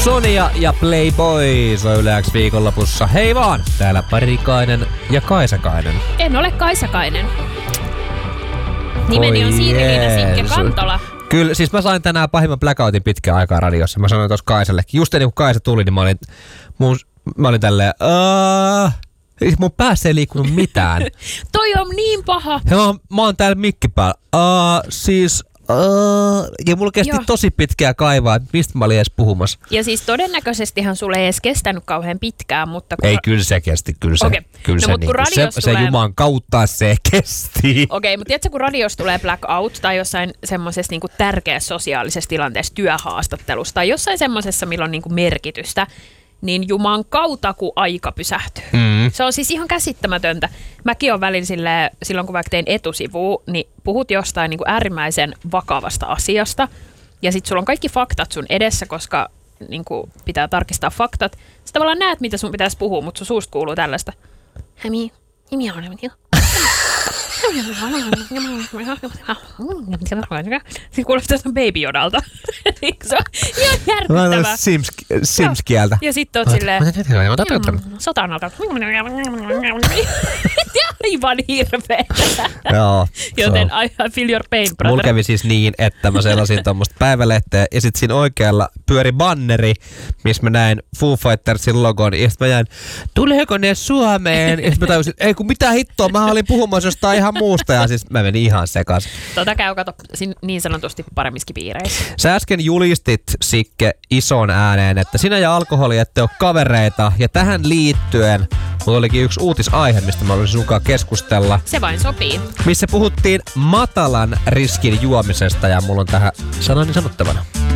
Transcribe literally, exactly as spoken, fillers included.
Sonia ja Playboy soi Yle X viikonlopussa. Hei vaan! Täällä Parikainen ja Kaisakainen. En ole Kaisakainen. Nimeni on Siiri-Liina Sinkke Kantola. Kyllä, siis mä sain tänään pahimman blackoutin pitkään aikaa radiossa. Mä sanoin tuossa Kaisellekin. Just ennen kuin Kaisa tuli, niin mä olin, mun, mä olin tälleen... Aah. Mun päässä ei liikkunut mitään. Toi on niin paha. Ja mä, mä oon täällä mikki päällä. Uh, siis... Uh, ja mulla kesti Joo. tosi pitkää kaivaa, että mistä mä olin edes puhumassa. Ja siis todennäköisestihan sulle ei edes kestänyt kauhean pitkään, mutta... Kun... Ei, kyllä se kesti, kyllä se. Okay. Kyllä no, se, niin niin, se, tulee... se Jumalan kautta se kesti. Okei, okay, mutta tiedätkö, kun radiossa tulee blackout tai jossain semmoisessa niin kuin tärkeässä sosiaalisessa tilanteessa, työhaastattelussa tai jossain semmoisessa, millä on niin kuin merkitystä, niin Juman kautta, kun aika pysähtyy. Mm. Se on siis ihan käsittämätöntä. Mäkin olen välillä silleen, silloin, kun vaikka tein etusivua, niin puhut jostain niin kuin äärimmäisen vakavasta asiasta. Ja sitten sulla on kaikki faktat sun edessä, koska niin kuin pitää tarkistaa faktat. Sitten tavallaan näet, mitä sun pitäisi puhua, mutta sun suusta kuuluu tällaista. Hämi, nimi on Siinä kuulostaa sen Baby Yodalta. Se on ihan järkyttävää. Sims, Sims-kieltä. Ja sitten oot silleen, sotaan alkaa. Aivan hirveetä. Joo. Joten I feel your pain, brother. Mulla kävi siis niin, että mä selasin tuommoista päivälehteä ja sit siinä oikealla pyöri banneri, missä mä näin Foo Fightersin logon. Ja sit mä jäin, tuleeko ne Suomeen? Ja sit mä tajusin, ei kun mitä hittoa, mä olin puhumassa jostain ihan muusta. Ja siis mä menin ihan sekas. Tota käy kato niin sanotusti paremmissakin piireissä. Sä äsken julistit, Sikke, ison ääneen, että sinä ja alkoholi ette ole kavereita. Ja tähän liittyen mulla olikin yksi uutisaihe, mistä mä olisin sunkaan keskustella. Se vain sopii. Missä puhuttiin matalan riskin juomisesta ja mulla on tähän sanani sanottavana.